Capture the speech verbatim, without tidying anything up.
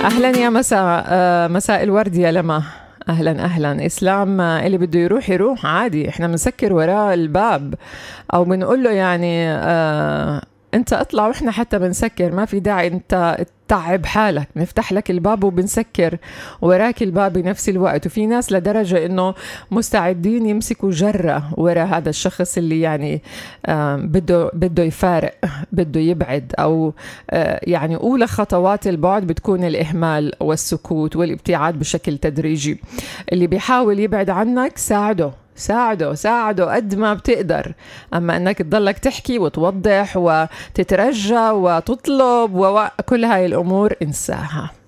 أهلا يا مساء آه، مساء الورد يا لما. أهلا أهلا. إسلام آه، اللي بده يروح يروح عادي، إحنا بنسكر وراء الباب أو بنقول له يعني آه أنت اطلع وإحنا حتى بنسكر، ما في داعي أنت تعب حالك، نفتح لك الباب وبنسكر وراك الباب بنفس الوقت. وفي ناس لدرجة إنه مستعدين يمسكوا جرة وراء هذا الشخص اللي يعني آه بده بده يفارق، بده يبعد، أو آه يعني أولى خطوات البعد بتكون الإهمال والسكوت والابتعاد بشكل تدريجي. اللي بيحاول يبعد عنك ساعده ساعده ساعده قد ما بتقدر، أما أنك تضلك تحكي وتوضح وتترجى وتطلب وكل هاي الأمور انساها.